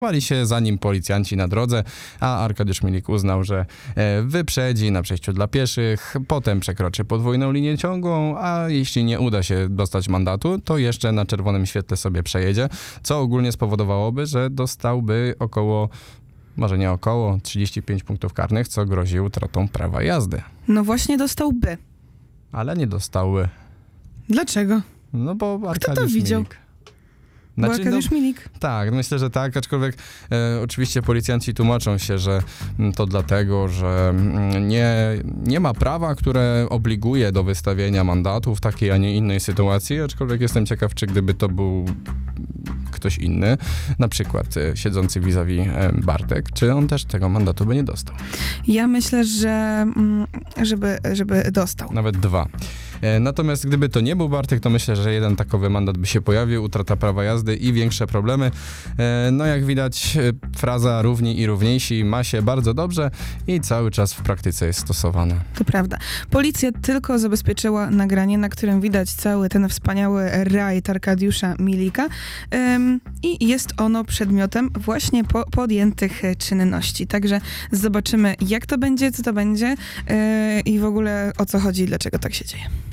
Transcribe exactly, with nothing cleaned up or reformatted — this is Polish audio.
Wali się za nim policjanci na drodze, a Arkadiusz Milik uznał, że e, wyprzedzi na przejściu dla pieszych, potem przekroczy podwójną linię ciągłą, a jeśli nie uda się dostać mandatu, to jeszcze na czerwonym świetle sobie przejedzie, co ogólnie spowodowałoby, że dostałby około, może nie około, trzydzieści pięć punktów karnych, co grozi utratą prawa jazdy. No właśnie dostałby. Ale nie dostałby. Dlaczego? No bo Arkadiusz Kto to widział? Milik. Bo Znaczy, Arkadiusz no, Milik. Tak, myślę, że tak, aczkolwiek e, oczywiście policjanci tłumaczą się, że m, to dlatego, że m, nie, nie ma prawa, które obliguje do wystawienia mandatu w takiej, a nie innej sytuacji, aczkolwiek jestem ciekaw, czy gdyby to był ktoś inny, na przykład e, siedzący vis-a-vis e, Bartek, czy on też tego mandatu by nie dostał. Ja myślę, że mm, żeby, żeby dostał. Nawet dwa. E, Natomiast gdyby to nie był Bartek, to myślę, że jeden takowy mandat by się pojawił, utrata prawa jazdy i większe problemy. E, No jak widać, e, fraza równi i równiejsi ma się bardzo dobrze i cały czas w praktyce jest stosowana. To prawda. Policja tylko zabezpieczyła nagranie, na którym widać cały ten wspaniały rajd Arkadiusza Milika ym, i jest ono przedmiotem właśnie po, podjętych czynności. Także zobaczymy, jak to będzie, co to będzie yy, i w ogóle o co chodzi i dlaczego tak się dzieje.